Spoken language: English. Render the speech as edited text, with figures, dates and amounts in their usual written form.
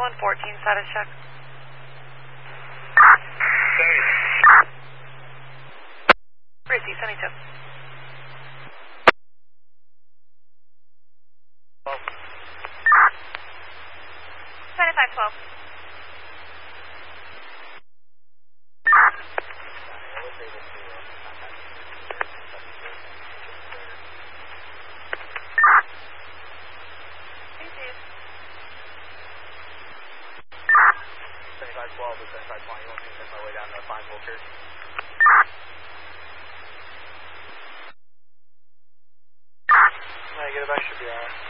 2114 status check. Receive 72. 7512. 2512. To 7520, you want me to make my way down to Fineville Church? Negative, I should be alright.